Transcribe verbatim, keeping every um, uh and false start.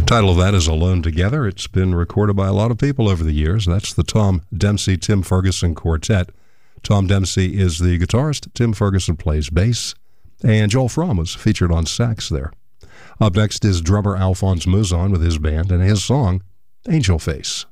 Title of that is Alone Together. It's been recorded by a lot of people over the years. That's the Tom Dempsey, Tim Ferguson Quartet. Tom Dempsey is the guitarist. Tim Ferguson plays bass. And Joel Fromm was featured on sax there. Up next is drummer Alphonse Mouzon with his band and his song, Angel Face.